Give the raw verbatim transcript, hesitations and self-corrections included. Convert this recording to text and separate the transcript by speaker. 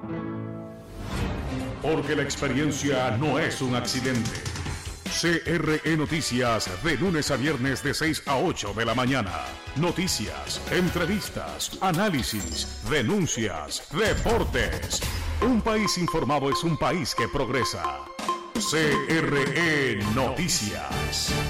Speaker 1: Porque la experiencia no es un accidente. C R E Noticias, de lunes a viernes de seis a ocho de la mañana. Noticias, entrevistas, análisis, denuncias, deportes. Un país informado es un país que progresa. C R E Noticias.